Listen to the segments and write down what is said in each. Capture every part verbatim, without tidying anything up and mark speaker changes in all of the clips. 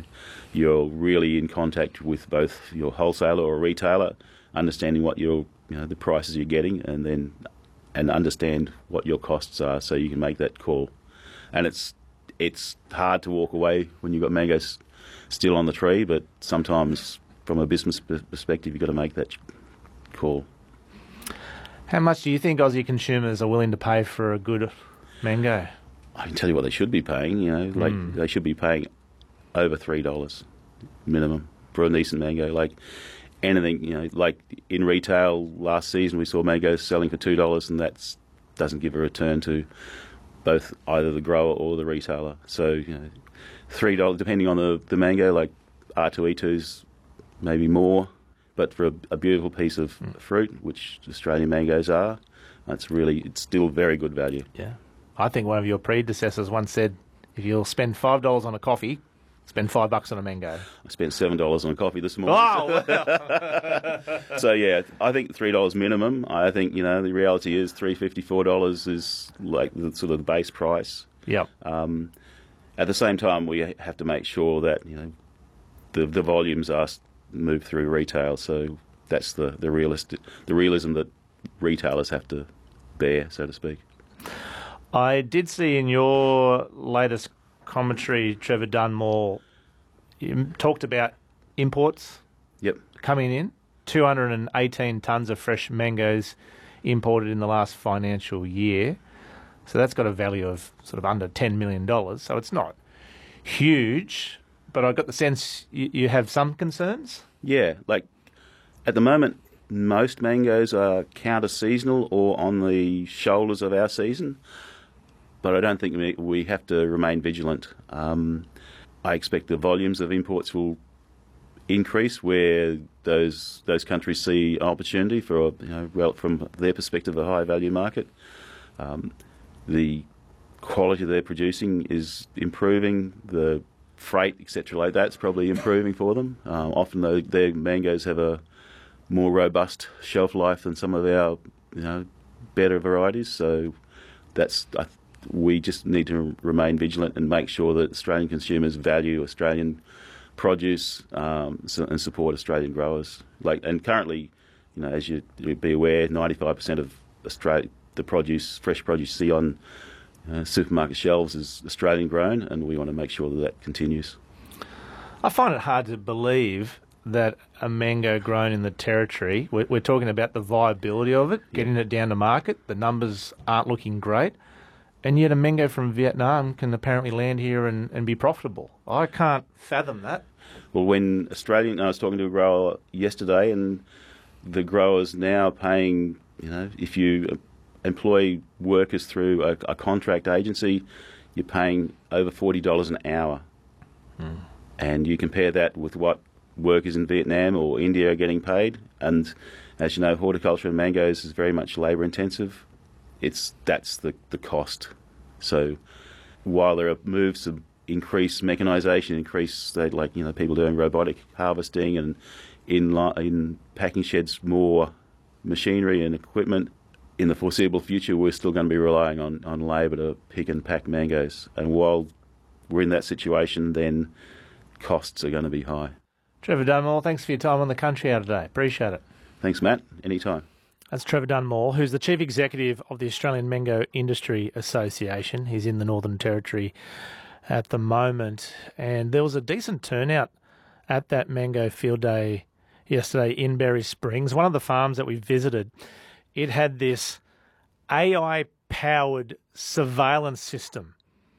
Speaker 1: you're really in contact with both your wholesaler or retailer, understanding what your you know the prices you're getting, and then and understand what your costs are, so you can make that call. And it's it's hard to walk away when you've got mangoes still on the tree, but sometimes from a business perspective, you've got to make that call.
Speaker 2: How much do you think Aussie consumers are willing to pay for a good mango?
Speaker 1: I can tell you what they should be paying. You know, like
Speaker 2: Mm.
Speaker 1: they should be paying over three dollars minimum for a decent mango. Like anything, you know, like in retail last season, we saw mangoes selling for two dollars, and that doesn't give a return to both either the grower or the retailer. So, you know, three dollars depending on the the mango, like R two E twos, maybe more. But for a, a beautiful piece of mm. fruit, which Australian mangoes are, it's really it's still very good value.
Speaker 2: Yeah, I think one of your predecessors once said, if you'll spend five dollars on a coffee, spend five bucks on a mango.
Speaker 1: I spent seven dollars on a coffee this morning.
Speaker 2: Oh, wow.
Speaker 1: So yeah, I think three dollars minimum. I think you know the reality is three fifty, four dollars is like the sort of the base price.
Speaker 2: Yep.
Speaker 1: Um, at the same time, we have to make sure that you know the the volumes are moved through retail. So that's the the realistic the realism that retailers have to bear, so to speak.
Speaker 2: I did see in your latest commentary, Trevor Dunmore, you talked about imports.
Speaker 1: Yep.
Speaker 2: Coming in, two hundred eighteen tonnes of fresh mangoes imported in the last financial year. So that's got a value of sort of under ten million dollars. So it's not huge, but I got the sense you, you have some concerns?
Speaker 1: Yeah, like at the moment, most mangoes are counter-seasonal or on the shoulders of our season. But I don't think we, we have to remain vigilant. Um, I expect the volumes of imports will increase where those those countries see opportunity for, you know, well, from their perspective, a high-value market. Um, the quality they're producing is improving. The freight, et cetera, like that's probably improving for them. Uh, often, though, their mangoes have a more robust shelf life than some of our, you know, better varieties. So that's I, we just need to remain vigilant and make sure that Australian consumers value Australian produce um, so, and support Australian growers. Like, and currently, you know, as you, you'd be aware, ninety-five percent of Australia, the produce, fresh produce you see on uh, supermarket shelves is Australian grown, and we want to make sure that that continues.
Speaker 2: I find it hard to believe that a mango grown in the territory, we're, we're talking about the viability of it, getting yeah. it down to market. The numbers aren't looking great. And yet a mango from Vietnam can apparently land here and, and be profitable. I can't fathom that.
Speaker 1: Well, when Australian, I was talking to a grower yesterday, and the grower's now paying, you know, if you employ workers through a, a contract agency, you're paying over forty dollars an hour. Hmm. And you compare that with what workers in Vietnam or India are getting paid. And as you know, horticulture and mangoes is very much labour intensive. It's that's the, the cost. So while there are moves to increase mechanisation, increase like you know people doing robotic harvesting and in in packing sheds more machinery and equipment, in the foreseeable future we're still going to be relying on, on labour to pick and pack mangoes. And while we're in that situation, then costs are going to be high.
Speaker 2: Trevor Dunmore, thanks for your time on the Country Hour today. Appreciate it.
Speaker 1: Thanks, Matt. Anytime.
Speaker 2: That's Trevor Dunmore, who's the Chief Executive of the Australian Mango Industry Association. He's in the Northern Territory at the moment. And there was a decent turnout at that Mango Field Day yesterday in Berry Springs. One of the farms that we visited, it had this A I-powered surveillance system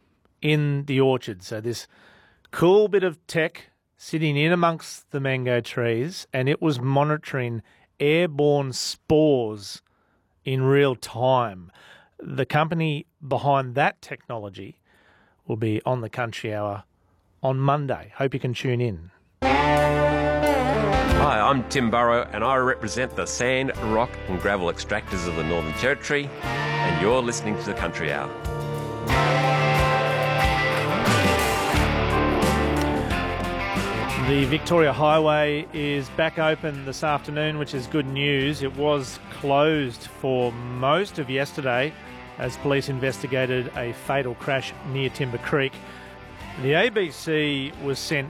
Speaker 2: in the orchard. So this cool bit of tech sitting in amongst the mango trees, and it was monitoring airborne spores in real time. The company behind that technology will be on the Country Hour on Monday. Hope you can tune in.
Speaker 3: Hi, I'm Tim Burrow and I represent the sand, rock and gravel extractors of the Northern Territory, and you're listening to the Country Hour.
Speaker 2: The Victoria Highway is back open this afternoon, which is good news. It was closed for most of yesterday as police investigated a fatal crash near Timber Creek. The A B C was sent